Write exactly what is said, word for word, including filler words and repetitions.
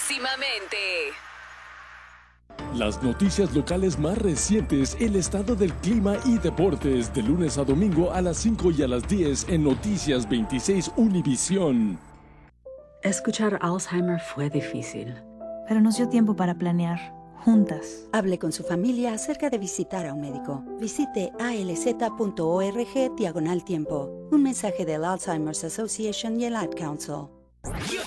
Próximamente. Las noticias locales más recientes, el estado del clima y deportes, de lunes a domingo a las cinco y a las diez en Noticias veintiséis Univisión. Escuchar Alzheimer fue difícil. Pero nos dio tiempo para planear, juntas. Hable con su familia acerca de visitar a un médico. Visite alz.org diagonal tiempo. Un mensaje del Alzheimer's Association y el Ad Council.